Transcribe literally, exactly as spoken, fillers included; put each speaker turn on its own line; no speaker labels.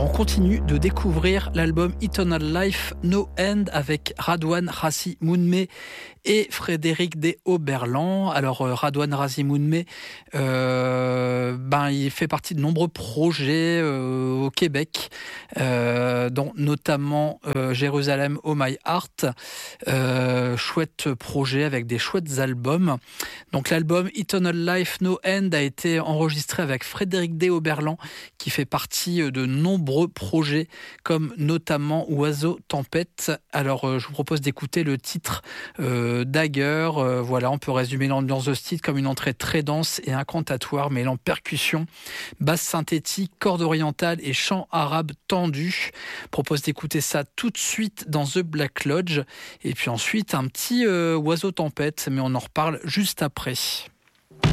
Alors on continue de découvrir l'album Eternal Life No End avec Radouane Rassi Mounmé et Frédéric D. Oberland. Alors euh, Radouane Rassi Mounmé, euh, ben, il fait partie de nombreux projets euh, au Québec, euh, dont notamment euh, Jérusalem Oh My Heart, euh, chouette projet avec des chouettes albums. Donc l'album Eternal Life No End a été enregistré avec Frédéric D. Oberland, qui fait partie de nombreux projets comme notamment Oiseau Tempête. Alors euh, je vous propose d'écouter le titre euh, Dagger. Euh, voilà, on peut résumer l'ambiance de ce titre comme une entrée très dense et incantatoire, mêlant percussion, basse synthétique, cordes orientales et chant arabe tendu. Je propose d'écouter ça tout de suite dans The Black Lodge et puis ensuite un petit euh, Oiseau Tempête, mais on en reparle juste après.